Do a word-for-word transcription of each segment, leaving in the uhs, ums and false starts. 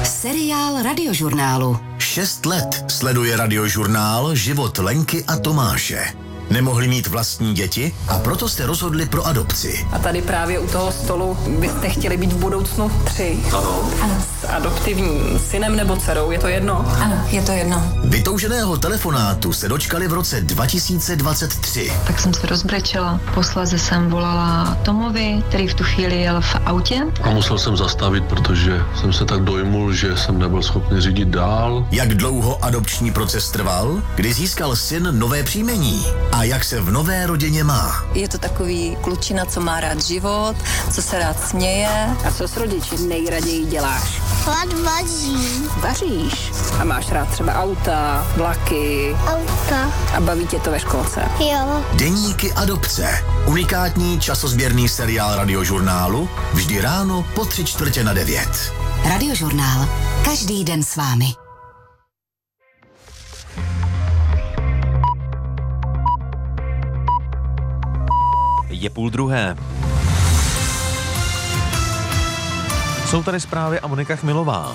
Seriál Radiožurnálu. Šest let sleduje Radiožurnál život Lenky a Tomáše. Nemohli mít vlastní děti a proto jste rozhodli pro adopci. A tady právě u toho stolu byste chtěli být v budoucnu tři. Ano. Ano. S adoptivním synem nebo dcerou, je to jedno? Ano, je to jedno. Vytouženého telefonátu se dočkali v roce dva tisíce dvacet tři. Tak jsem se rozbrečela. Posléze jsem volala Tomovi, který v tu chvíli jel v autě. A musel jsem zastavit, protože jsem se tak dojmul, že jsem nebyl schopný řídit dál. Jak dlouho adopční proces trval? Kdy získal syn nové příjmení? A jak se v nové rodině má? Je to takový klučina, co má rád život, co se rád směje. A co s rodiči nejraději děláš? Rád vařím. Vaříš? A máš rád třeba auta, vlaky? Auta. A baví tě to ve školce? Jo. Deníky adopce. Unikátní časozběrný seriál Radiožurnálu. Vždy ráno po tři čtvrtě na devět. Radiožurnál. Každý den s vámi. Je půl druhé. Jsou tady zprávy a Monika Chmilová.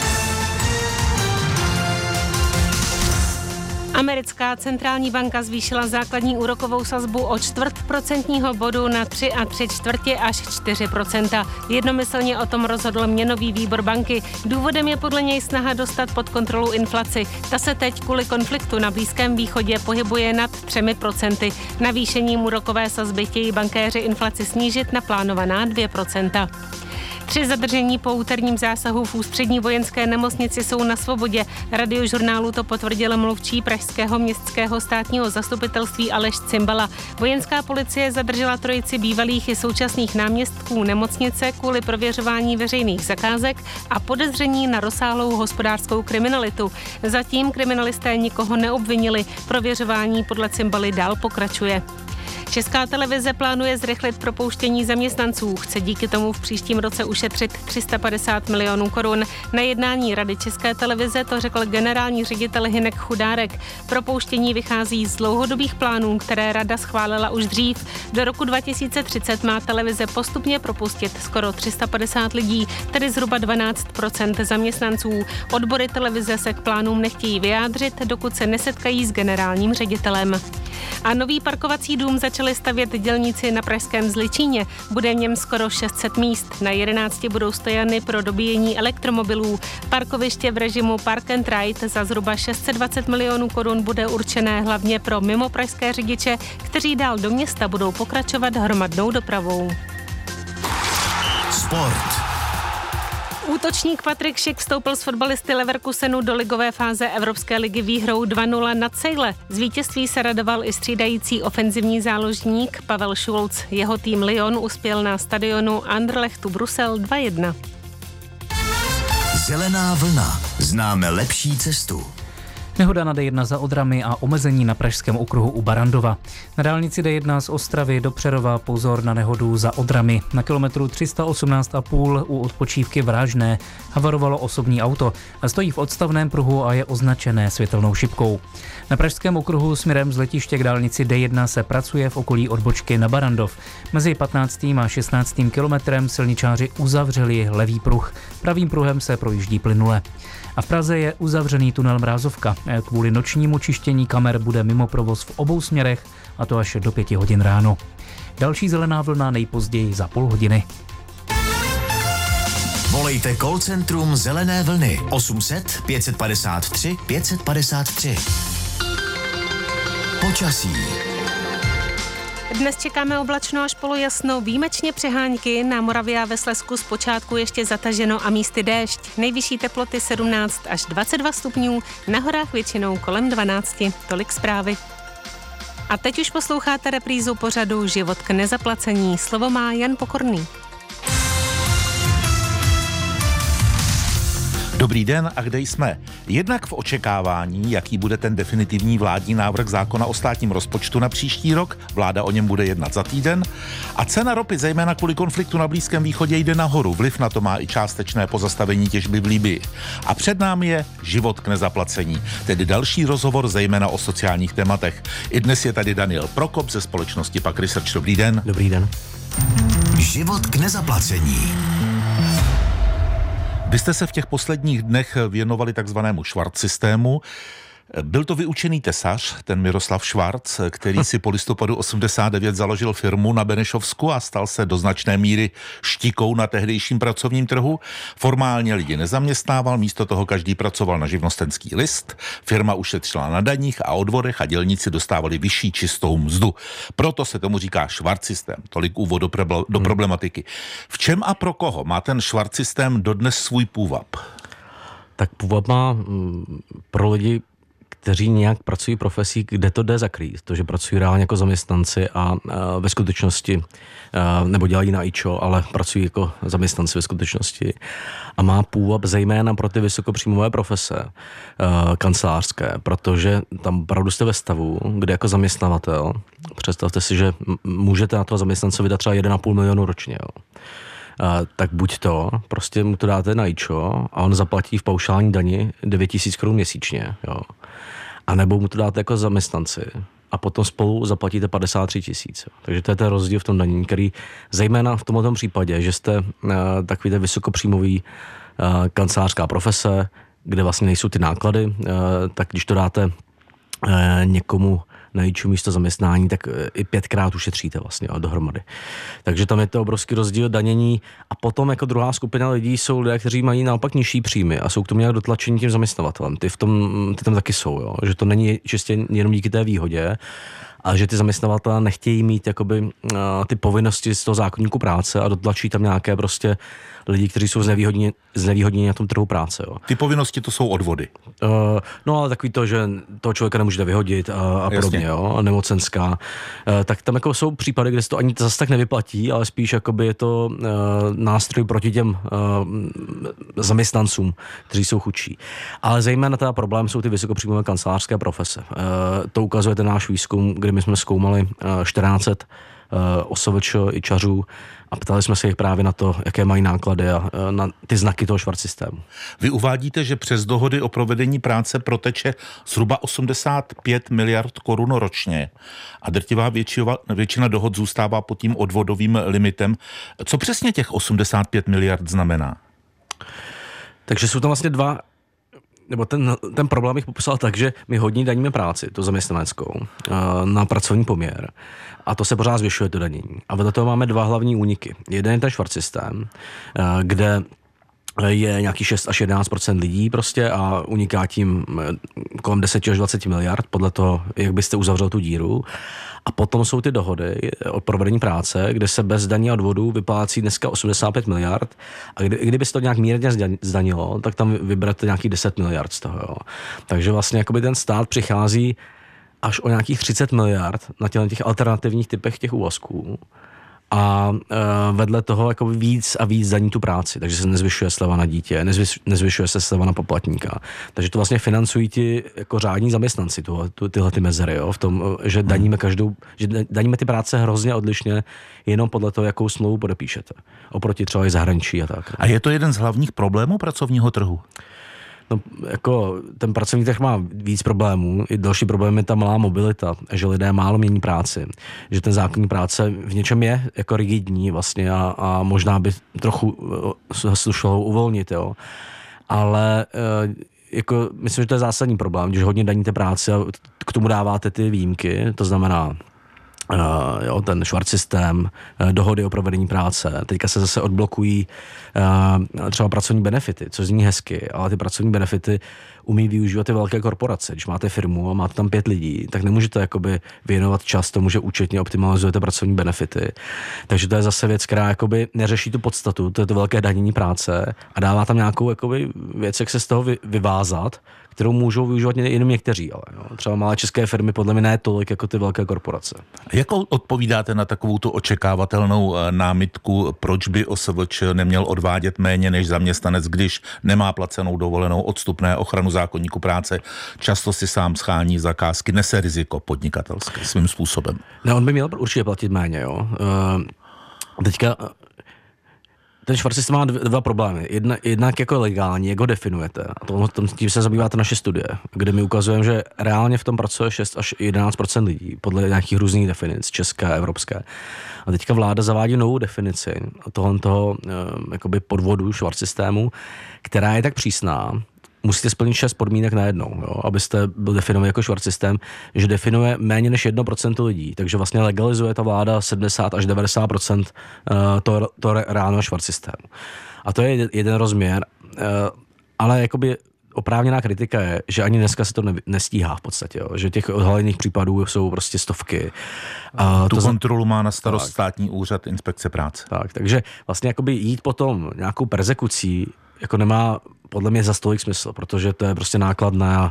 Americká centrální banka zvýšila základní úrokovou sazbu o čtvrt procentního bodu na tři a tři čtvrtě až čtyři procenta. Jednomyslně o tom rozhodl měnový výbor banky. Důvodem je podle něj snaha dostat pod kontrolu inflaci. Ta se teď kvůli konfliktu na Blízkém východě pohybuje nad třemi procenty. Navýšením úrokové sazby chtějí bankéři inflaci snížit na plánovaná dvě procenta. Tři zadržení po úterním zásahu v ústřední vojenské nemocnici jsou na svobodě. Radiožurnálu to potvrdil mluvčí pražského městského státního zastupitelství Aleš Cimbala. Vojenská policie zadržela trojici bývalých i současných náměstků nemocnice kvůli prověřování veřejných zakázek a podezření na rozsáhlou hospodářskou kriminalitu. Zatím kriminalisté nikoho neobvinili. Prověřování podle Cimbaly dál pokračuje. Česká televize plánuje zrychlit propouštění zaměstnanců. Chce díky tomu v příštím roce ušetřit tři sta padesát milionů korun. Na jednání Rady České televize to řekl generální ředitel Hynek Chudárek. Propouštění vychází z dlouhodobých plánů, které Rada schválila už dřív. Do roku dva tisíce třicet má televize postupně propustit skoro tři sta padesát lidí, tedy zhruba dvanáct procent zaměstnanců. Odbory televize se k plánům nechtějí vyjádřit, dokud se nesetkají s generálním ředitelem. A nový parkovací dům začali stavět dělníci na pražském Zličíně. Bude v něm skoro šest set míst. Na jedenácti budou stojany pro dobíjení elektromobilů. Parkoviště v režimu Park and Ride za zhruba šest set dvacet milionů korun bude určené hlavně pro mimopražské řidiče, kteří dál do města budou pokračovat hromadnou dopravou. Sport. Útočník Patrik Schick vstoupil s fotbalisty Leverkusenu do ligové fáze Evropské ligy výhrou dva nula nad Sejle. Z vítězství se radoval i střídající ofenzivní záložník Pavel Schulz. Jeho tým Lyon uspěl na stadionu Anderlechtu Brusel dva jedna. Zelená vlna. Známe lepší cestu. Nehoda na D jedna za Odrami a omezení na pražském okruhu u Barandova. Na dálnici D jedna z Ostravy do Přerova pozor na nehodu za Odrami. Na kilometru tři sta osmnáct a půl u odpočívky v Rážné havarovalo osobní auto. Stojí v odstavném pruhu a je označené světelnou šipkou. Na pražském okruhu směrem z letiště k dálnici D jedna se pracuje v okolí odbočky na Barandov. Mezi patnáctým a šestnáctým kilometrem silničáři uzavřeli levý pruh. Pravým pruhem se projíždí plynule. A v Praze je uzavřený tunel Mrázovka. Kvůli nočnímu čištění kamer bude mimo provoz v obou směrech, a to až do pěti hodin ráno. Další zelená vlna nejpozději za půl hodiny. Volejte call centrum Zelené vlny osm set pět padesát tři pět padesát tři. Počasí. Dnes čekáme oblačno až polojasno, výjimečně přehánky, na Moravě a ve Slezsku zpočátku ještě zataženo a místy déšť. Nejvyšší teploty sedmnáct až dvacet dva stupňů, na horách většinou kolem dvanáct. Tolik zprávy. A teď už posloucháte reprízu pořadu Život k nezaplacení. Slovo má Jan Pokorný. Dobrý den, a kde jsme? Jednak v očekávání, jaký bude ten definitivní vládní návrh zákona o státním rozpočtu na příští rok, vláda o něm bude jednat za týden, a cena ropy, zejména kvůli konfliktu na Blízkém východě, jde nahoru, vliv na to má i částečné pozastavení těžby v Libyi. A před námi je Život k nezaplacení, tedy další rozhovor zejména o sociálních tématech. I dnes je tady Daniel Prokop ze společnosti Pak Research. Dobrý den. Dobrý den. Život k nezaplacení. Vy jste se v těch posledních dnech věnovali takzvanému Schwarz systému. Byl to vyučený tesař, ten Miroslav Schwarz, který si po listopadu osmdesát devět založil firmu na Benešovsku a stal se do značné míry štikou na tehdejším pracovním trhu. Formálně lidi nezaměstnával, místo toho každý pracoval na živnostenský list. Firma ušetřila na daních a odvodech a dělníci dostávali vyšší čistou mzdu. Proto se tomu říká Schwarz systém. Tolik úvod do, prebl- do problematiky. V čem a pro koho má ten Schwarz systém dodnes svůj půvab? Tak půvab má mm, pro lidi, kteří nějak pracují v profesí, kde to jde zakrýt. To, že pracují reálně jako zaměstnanci a, a ve skutečnosti, a, nebo dělají na ičo, ale pracují jako zaměstnanci ve skutečnosti. A má půvab zejména pro ty vysokopříjmové profese a, kancelářské, protože tam opravdu jste ve stavu, kde jako zaměstnavatel, představte si, že můžete na toho zaměstnance vydat třeba jeden a půl milionu ročně. Jo. Uh, tak buď to, prostě mu to dáte na ičo a on zaplatí v paušální dani devět tisíc korun měsíčně, jo. A nebo mu to dáte jako zaměstnanci a potom spolu zaplatíte padesát tři tisíc. Takže to je ten rozdíl v tom daní, který zejména v tomto případě, že jste uh, takový ten vysokopříjmový uh, kancelářská profese, kde vlastně nejsou ty náklady, uh, tak když to dáte uh, někomu na iču místo zaměstnání, tak i pětkrát ušetříte vlastně dohromady. Takže tam je to obrovský rozdíl danění a potom jako druhá skupina lidí jsou lidé, kteří mají naopak nižší příjmy a jsou k tomu nějak dotlačení tím zaměstnavatelem. Ty v tom, ty tam taky jsou, jo? Že to není čistě jenom díky té výhodě, a že ty zaměstnavatelé nechtějí mít jakoby uh, ty povinnosti z toho zákoníku práce a dotlačí tam nějaké prostě lidi, kteří jsou znevýhodněni, znevýhodněni na tom trhu práce. Jo. Ty povinnosti to jsou odvody. Uh, no ale takový to, že toho člověka nemůžete vyhodit a, a podobně, jo, nemocenská. Uh, tak tam jako jsou případy, kde se to ani zase tak nevyplatí, ale spíš jakoby je to uh, nástroj proti těm uh, zaměstnancům, kteří jsou chudší. Ale zejména teda problém jsou ty vysokopříjmové kancelářské profese. Uh, to ukazuje ten náš výzkum, kdy my jsme zkoumali uh, čtrnáct set uh, OSVČ, ičařů a ptali jsme se jich právě na to, jaké mají náklady a uh, na ty znaky toho Schwarz systému. Vy uvádíte, že přes dohody o provedení práce proteče zhruba osmdesát pět miliard korun ročně a drtivá většina, většina dohod zůstává pod tím odvodovým limitem. Co přesně těch osmdesát pět miliard znamená? Takže jsou tam vlastně dva, nebo ten, ten problém bych popsal tak, že my hodně daníme práci, tu zaměstnaneckou, na pracovní poměr. A to se pořád zvyšuje to danění. A vedle toho máme dva hlavní úniky. Jeden je ten Schwarz systém, kde je nějaký šest až jedenáct procent lidí prostě a uniká tím kolem deset až dvacet miliard podle toho, jak byste uzavřel tu díru. A potom jsou ty dohody o provedení práce, kde se bez daní a odvodů vyplácí dneska osmdesát pět miliard a kdy, kdyby se to nějak mírně zdanilo, tak tam vyberete nějaký deset miliard z toho. Jo. Takže vlastně jakoby ten stát přichází až o nějakých třicet miliard na těch, těch alternativních typech těch úvazků. A e, vedle toho jako víc a víc daní tu práci, takže se nezvyšuje sleva na dítě, nezvyš, nezvyšuje se sleva na poplatníka. Takže to vlastně financují ti jako řádní zaměstnanci, tu, tu, tyhle ty mezery, jo, v tom, že daníme každou, že daníme ty práce hrozně odlišně, jenom podle toho, jakou smlouvu podepíšete. Oproti třeba i zahraničí a tak. A je to jeden z hlavních problémů pracovního trhu? No, jako ten pracovní trh má víc problémů. I další problém je ta malá mobilita, že lidé málo mění práci. Že ten zákonník práce v něčem je jako rigidní vlastně a, a možná by trochu slušelo uvolnit, jo. Ale jako myslím, že to je zásadní problém, když hodně daníte práci a k tomu dáváte ty výjimky, to znamená Uh, jo, ten Schwarz systém, uh, dohody o provedení práce. Teďka se zase odblokují uh, třeba pracovní benefity, což zní hezky, ale ty pracovní benefity umí využívat ty velké korporace. Když máte firmu a máte tam pět lidí, tak nemůžete jakoby věnovat čas tomu, že účetně optimalizujete pracovní benefity. Takže to je zase věc, která jakoby neřeší tu podstatu, to je to velké danění práce a dává tam nějakou jakoby věc, jak se z toho vy, vyvázat, kterou můžou využívat jenom někteří, ale jo. Třeba malé české firmy podle mě ne tolik jako ty velké korporace. Jak odpovídáte na takovou tu očekávatelnou námitku, proč by O S V Č neměl odvádět méně než zaměstnanec, když nemá placenou dovolenou, odstupné, ochranu zákoníku práce, často si sám schání zakázky, nese riziko podnikatelské svým způsobem? Ne, on by měl určitě platit méně, jo. Uh, teďka ten švart systém má dva problémy. Jedna, jednak jako legální, jak ho definujete. A to, tím se zabýváte naše studie, kde my ukazujeme, že reálně v tom pracuje šest až jedenáct procent lidí, podle nějakých různých definic, české, evropské. A teďka vláda zavádí novou definici tohoto toho, jakoby podvodu švart systému, která je tak přísná, musíte splnit šest podmínek najednou, jo, abyste byl definován jako švart systém, že definuje méně než jedno procento lidí, takže vlastně legalizuje ta vláda sedmdesát až devadesát procent toho, toho reálného švart systému. A to je jeden rozměr, ale jakoby oprávněná kritika je, že ani dneska se to ne, nestíhá v podstatě, jo, že těch odhalených případů jsou prostě stovky. A tu to kontrolu má na starost tak. Státní úřad inspekce práce. Tak, takže vlastně jakoby jít potom nějakou perzekucí jako nemá podle mě za stolik smysl, protože to je prostě nákladné a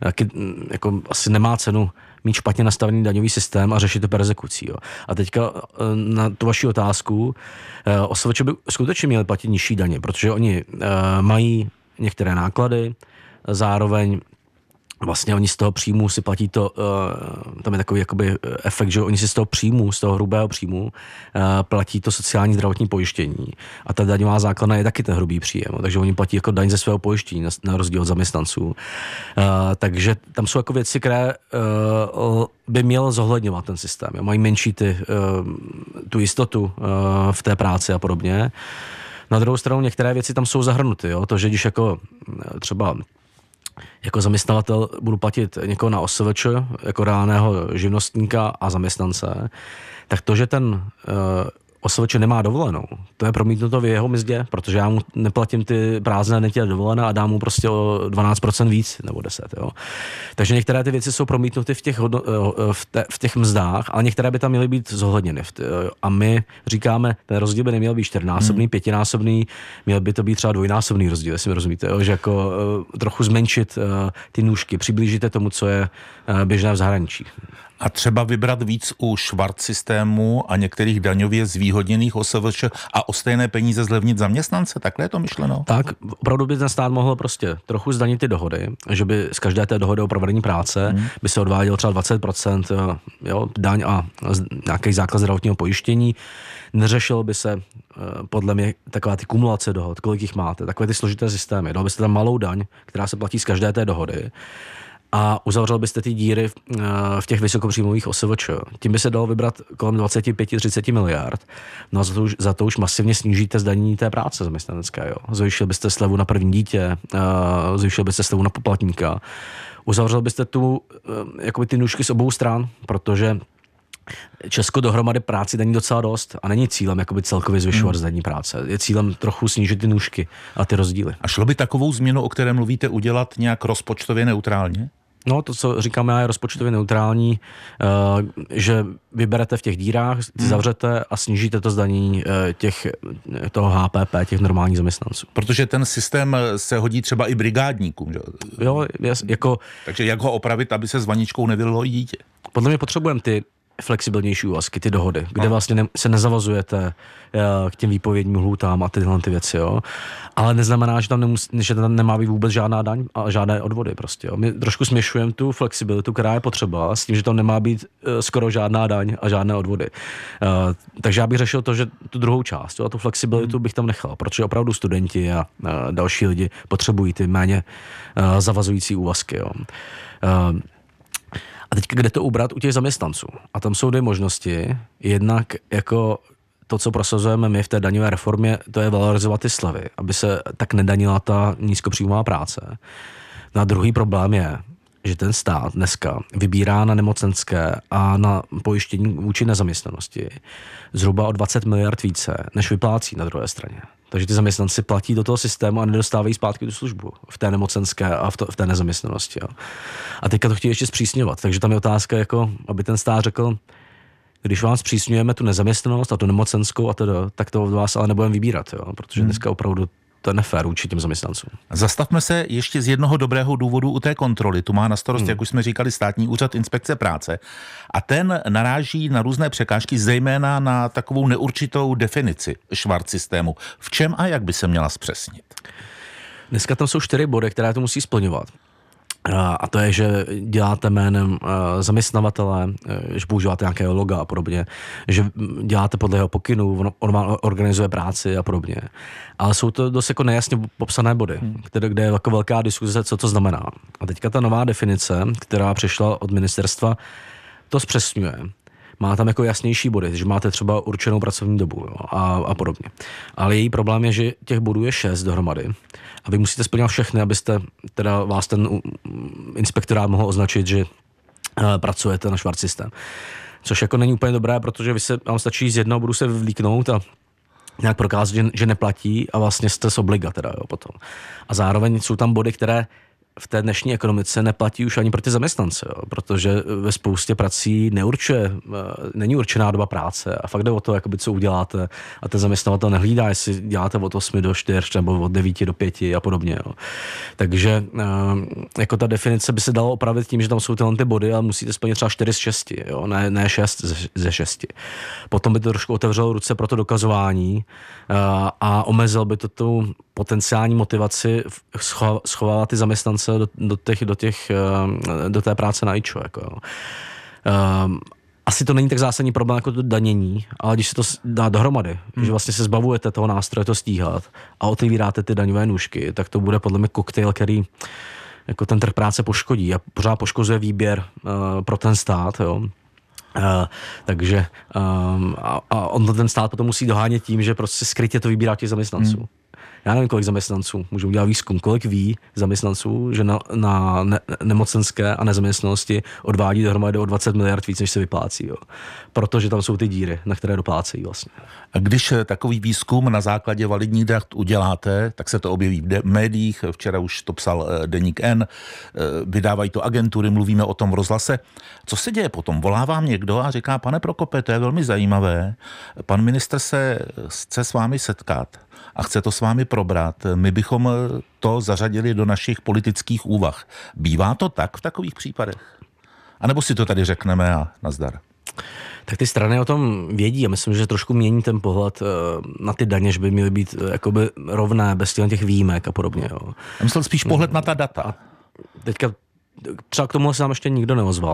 jako asi nemá cenu mít špatně nastavený daňový systém a řešit to perzekucí. Jo. A teďka na tu vaši otázku, O S V Č by skutečně měli platit nižší daně, protože oni mají některé náklady, zároveň vlastně oni z toho příjmu si platí to, uh, tam je takový jakoby efekt, že oni si z toho příjmu, z toho hrubého příjmu uh, platí to sociální zdravotní pojištění. A ta daňová základna je taky ten hrubý příjem, takže oni platí jako daň ze svého pojištění na, na rozdíl od zaměstnanců. Uh, takže tam jsou jako věci, které uh, by měl zohledňovat ten systém. Jo. Mají menší ty, uh, tu jistotu uh, v té práci a podobně. Na druhou stranu některé věci tam jsou zahrnuty. Jo. To, že když jako třeba jako zaměstnavatel budu platit někoho na O S V Č, jako reálného živnostníka a zaměstnance, tak to, že ten uh, O S V Č nemá dovolenou, to je promítnuto v jeho mzdě, protože já mu neplatím ty prázdné neděle dovolené a dám mu prostě o dvanáct procent víc nebo deset. Jo. Takže některé ty věci jsou promítnuty v těch, hodno, v, te, v těch mzdách, ale některé by tam měly být zohledněny. A my říkáme, ten rozdíl by neměl být čtyřnásobný, hmm. pětinásobný, měl by to být třeba dvojnásobný rozdíl, jestli mi rozumíte, jo, že jako uh, trochu zmenšit uh, ty nůžky, přiblížíte tomu, co je uh, běžné v zahraničí. A třeba vybrat víc u švart systému a některých daňově zvýhodněných O S V Č a o stejné peníze zlevnit zaměstnance? Takhle je to myšleno? Tak, opravdu by ten stát mohl prostě trochu zdanit ty dohody, že by z každé té dohody o provedení práce hmm. by se odvádělo třeba dvacet procent jo, daň a nějaký základ zdravotního pojištění. Neřešilo by se podle mě taková ty kumulace dohod, kolik jich máte, takové ty složité systémy. Dal byste tam malou daň, která se platí z každé té dohody. A uzavřel byste ty díry v, v těch vysokopříjmových O S V Č. Tím by se dalo vybrat kolem dvacet pět až třicet miliard. No a za to, už, za to už masivně snížíte zdanění té práce zaměstnanecké. Jo. Zvýšil byste slevu na první dítě, uh, zvýšil byste slevu na poplatníka. Uzavřel byste tu, uh, jakoby ty nůžky z obou stran, protože Česko dohromady práci daní docela dost a není cílem jakoby celkově zvyšovat zdanění práce. Je cílem trochu snížit ty nůžky a ty rozdíly. A šlo by takovou změnu, o které mluvíte, udělat nějak rozpočtově neutrálně? No, to, co říkám já, je rozpočtově neutrální, uh, že vyberete v těch dírách, ty zavřete a snížíte to zdanění uh, těch, toho H P P, těch normálních zaměstnanců. Protože ten systém se hodí třeba i brigádníkům, že? Jo, jes, jako... Takže jak ho opravit, aby se s vaničkou nevylilo i dítě? Podle mě potřebujeme ty flexibilnější úvazky, ty dohody, kde vlastně ne, se nezavazujete uh, k těm výpovědním lhůtám a tyhle ty věci, jo. Ale neznamená, že tam, nemus, že tam nemá být vůbec žádná daň a žádné odvody prostě, jo. My trošku směšujeme tu flexibilitu, která je potřeba, s tím, že tam nemá být uh, skoro žádná daň a žádné odvody. Uh, takže já bych řešil to, že tu druhou část, jo, a tu flexibilitu bych tam nechal, protože opravdu studenti a uh, další lidi potřebují ty méně uh, zavazující úvazky, jo. Uh, A teď kde to ubrat u těch zaměstnanců? A tam jsou dvě možnosti. Jednak jako to, co prosazujeme my v té daňové reformě, to je valorizovat ty slevy, aby se tak nedanila ta nízkopříjmová práce. No a druhý problém je, že ten stát dneska vybírá na nemocenské a na pojištění vůči nezaměstnanosti zhruba o dvacet miliard více, než vyplácí na druhé straně. Takže ty zaměstnanci platí do toho systému a nedostávají zpátky tu službu v té nemocenské a v, to, v té nezaměstnanosti. Jo. A teďka to chtějí ještě zpřísňovat. Takže tam je otázka, jako, aby ten stát řekl, když vám zpřísňujeme tu nezaměstnanost a tu nemocenskou, a teda, tak to od vás ale nebudeme vybírat, jo, protože hmm. dneska opravdu to je nefér vůči těm zaměstnancům. Zastavme se ještě z jednoho dobrého důvodu u té kontroly. Tu má na starost, hmm. jak už jsme říkali, Státní úřad inspekce práce. A ten naráží na různé překážky, zejména na takovou neurčitou definici švart systému. V čem a jak by se měla zpřesnit? Dneska tam jsou čtyři body, které to musí splňovat. A to je, že děláte jménem zaměstnavatele, že používáte nějaké loga a podobně, že děláte podle jeho pokynů, on vám organizuje práci a podobně. Ale jsou to dost jako nejasně popsané body, které, kde je jako velká diskuze, co to znamená. A teďka ta nová definice, která přišla od ministerstva, to zpřesňuje. Má tam jako jasnější body, že máte třeba určenou pracovní dobu, jo, a, a podobně. Ale její problém je, že těch bodů je šest dohromady a vy musíte splňovat všechny, abyste teda vás ten inspektorát mohl označit, že uh, pracujete na švart systém. Což jako není úplně dobré, protože vy se, vám stačí z jednoho bodu se vlíknout a nějak prokázat, že, že neplatí a vlastně jste z obliga teda, jo, potom. A zároveň jsou tam body, které v té dnešní ekonomice neplatí už ani pro ty zaměstnance, jo, protože ve spoustě prací neurčuje, není určená doba práce a fakt jde o to, jakoby, co uděláte a ten zaměstnavatel nehlídá, jestli děláte od osmi do čtyř nebo od devíti do pěti a podobně. Jo. Takže jako ta definice by se dalo opravit tím, že tam jsou tyhle ty body, ale musíte splnit třeba čtyři z šesti, jo, ne, ne šest ze šesti. Potom by to trošku otevřelo ruce pro to dokazování a omezil by to tu potenciální motivaci schovávat ty zaměstnance do, do, těch, do, těch, do té práce na ičo. Jako, um, asi to není tak zásadní problém jako to danění, ale když se to dá dohromady, hmm. že vlastně se zbavujete toho nástroje to stíhat a otevíráte ty daňové nůžky, tak to bude podle mě koktejl, který jako ten trh práce poškodí a pořád poškozuje výběr uh, pro ten stát. Jo. Uh, takže um, a, a on ten stát potom musí dohánět tím, že prostě skrytě to vybírá těch zaměstnanců. Hmm. Já nevím, kolik zaměstnanců, můžu udělat výzkum, kolik ví zaměstnanců, že na, na ne, nemocenské a nezaměstnanosti odvádí dohromady o dvacet miliard víc, než se vyplácí. Jo. Protože tam jsou ty díry, na které doplácejí vlastně. A když takový výzkum na základě validních dat uděláte, tak se to objeví v de- médiích, včera už to psal Deník N, vydávají to agentury, mluvíme o tom v rozhlase. Co se děje potom? Volá vám někdo a říká, pane Prokope, to je velmi zajímavé, pan ministr se chce s vámi setkat a chce to s vámi probrat. My bychom to zařadili do našich politických úvah. Bývá to tak v takových případech? A nebo si to tady řekneme a nazdar? Tak ty strany o tom vědí a myslím, že trošku mění ten pohled na ty daně, že by měly být jakoby rovné, bez těch výjimek a podobně. Jo. Já myslel spíš pohled na ta data. A teďka třeba k tomu se nám ještě nikdo neozval.